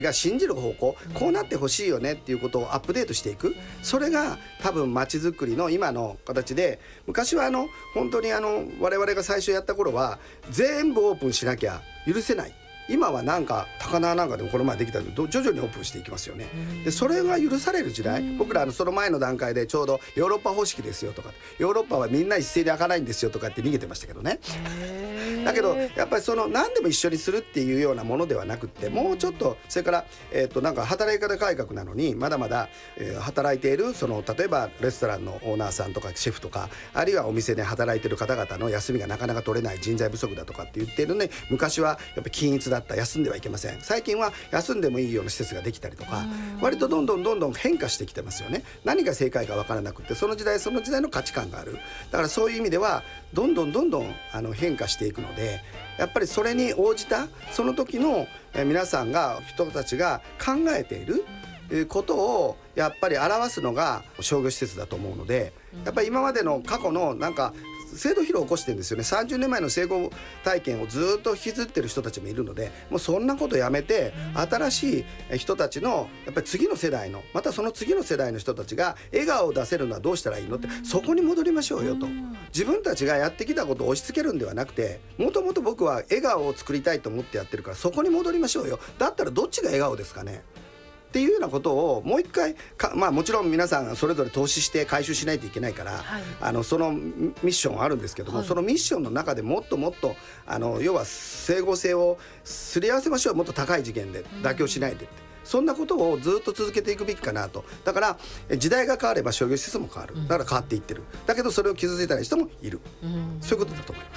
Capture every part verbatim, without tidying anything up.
が信じる方向、こうなってほしいよねっていうことをアップデートしていく、それが多分街づくりの今の形で、昔はあの本当にあの我々が最初やった頃は全部オープンしなきゃ許せない。今はなんか高輪なんかでもこの前できたけど徐々にオープンしていきますよね。でそれが許される時代、僕らあのその前の段階でちょうどヨーロッパ方式ですよとか、ヨーロッパはみんな一斉に開かないんですよとかって逃げてましたけどね。だけどやっぱりその何でも一緒にするっていうようなものではなくって、もうちょっとそれから、えー、となんか働き方改革なのにまだまだ、えー、働いているその例えばレストランのオーナーさんとかシェフとか、あるいはお店で働いている方々の休みがなかなか取れない、人材不足だとかって言ってるね。昔はやっぱり均一だった、休んではいけません。最近は休んでもいいような施設ができたりとか、割とどんどんどんどん変化してきてますよね。何が正解か分からなくて、その時代その時代の価値観がある。だからそういう意味ではどんどんどんどんあの変化していくので、やっぱりそれに応じたその時のえ皆さんが人たちが考えていることをやっぱり表すのが商業施設だと思うので、やっぱり今までの過去のなんか制度疲労を起こしてるんですよね。さんじゅうねんまえの成功体験をずっと引きずってる人たちもいるので、もうそんなことやめて新しい人たちのやっぱり次の世代の、またその次の世代の人たちが笑顔を出せるのはどうしたらいいのって、そこに戻りましょうよと。自分たちがやってきたことを押し付けるんではなくて、もともと僕は笑顔を作りたいと思ってやってるから、そこに戻りましょうよ。だったらどっちが笑顔ですかねっていうようなことをもう一回か、まあ、もちろん皆さんそれぞれ投資して回収しないといけないから、はい、あのそのミッションはあるんですけども、はい、そのミッションの中でもっともっとあの要は整合性をすり合わせましょう。もっと高い次元で妥協しないでって、うん、そんなことをずっと続けていくべきかなと。だから時代が変われば商業施設も変わる。だから変わっていってる。だけどそれを傷ついた人もいる、うん、そういうことだと思います。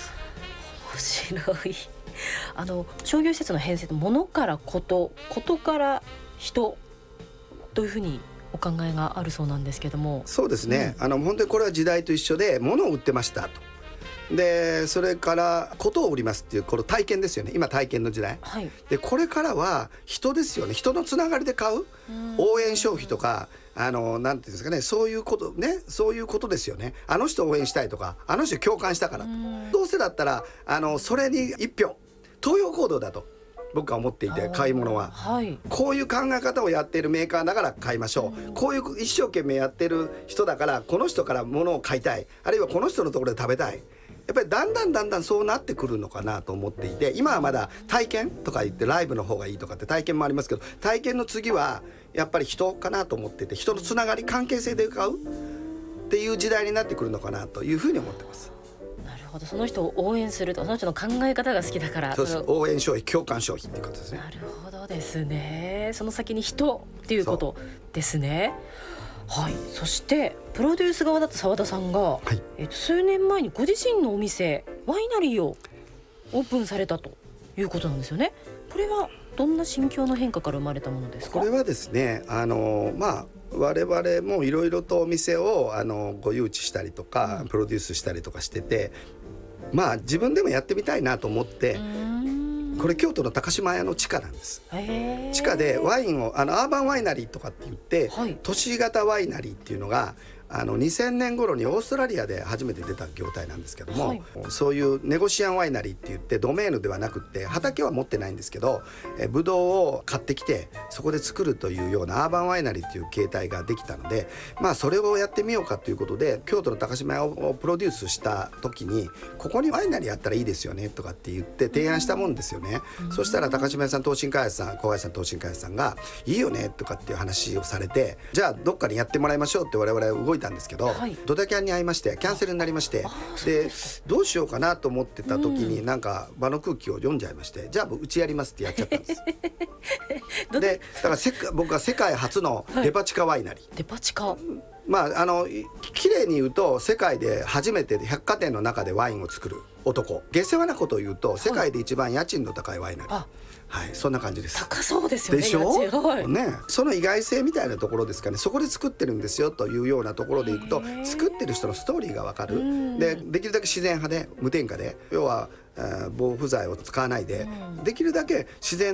面白い。あの商業施設の変遷って物からこと、ことから人というふうにお考えがあるそうなんですけども。 そうですね、うん、あの本当にこれは時代と一緒で、物を売ってましたと。でそれからことを売りますっていうこの体験ですよね。今体験の時代、はい、でこれからは人ですよね。人のつながりで買う、応援消費とか、あのなんていうんですかね、そういうことね、そういうことですよね。あの人を応援したいとか、あの人共感したからと。どうせだったらあのそれに一票、投票行動だと僕は思っていて、買い物は、はい、こういう考え方をやっているメーカーだから買いましょう、うん、こういう一生懸命やってる人だからこの人から物を買いたい、あるいはこの人のところで食べたい。やっぱりだんだんだんだんそうなってくるのかなと思っていて、今はまだ体験とか言ってライブの方がいいとかって体験もありますけど、体験の次はやっぱり人かなと思ってて、人のつながり関係性で買うっていう時代になってくるのかなというふうに思ってます。 なるほど。その人を応援すると、その人の考え方が好きだから。 そうです。応援消費、共感消費っていうことですね。 なるほどですね。その先に人っていうことですね。はい。そしてプロデュース側だった澤田さんが、はい、えー、と数年前にご自身のお店ワイナリーをオープンされたということなんですよね。これはどんな心境の変化から生まれたものですか？ これはですね、あのまあ我々もいろいろとお店をあのご誘致したりとか、うん、プロデュースしたりとかしてて、まあ自分でもやってみたいなと思って、これ京都の高島屋の地下なんです。地下でワインをあのアーバンワイナリーとかって言って、はい、都市型ワイナリーっていうのがあのにせんねん頃にオーストラリアで初めて出た業態なんですけども、はい、そういうネゴシアンワイナリーって言ってドメーヌではなくって畑は持ってないんですけど、えブドウを買ってきてそこで作るというようなアーバンワイナリーっていう形態ができたので、まあそれをやってみようかということで京都の高島屋をプロデュースした時に、ここにワイナリーやったらいいですよねとかって言って提案したもんですよね。そしたら高島屋さん、東進開発さん、小林さん東進開発さんがいいよねとかっていう話をされて、じゃあどっかにやってもらいましょうって我々は動いたんですけど、はい、ドタキャンに会いましてキャンセルになりまして、でどうしようかなと思ってた時に、うん、なんか場の空気を読んじゃいまして、じゃあうちやりますってやっちゃったんですでだからせ僕は世界初のデパ地下ワイナリー、はい、 デパ地下、 まああの綺麗に言うと世界で初めて百貨店の中でワインを作る男、下世話なことを言うと世界で一番家賃の高いワイナリー、はい、はい、そんな感じです。 高そうですよね。 でしょ、 はい、 ね、その意外性みたいなところですかね。そこで作ってるんですよというようなところでいくと、作ってる人のストーリーが分かる。で、できるだけ自然派で無添加で、要は防腐剤を使わないで、できるだけ自然の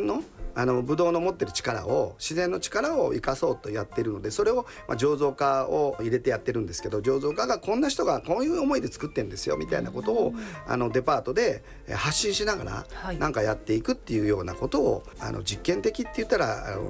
あのブドウの持ってる力を自然の力を生かそうとやってるので、それをまあ醸造家を入れてやってるんですけど、醸造家がこんな人がこういう思いで作ってるんですよみたいなことをあのデパートで発信しながらなんかやっていくっていうようなことを、あの実験的って言ったらあの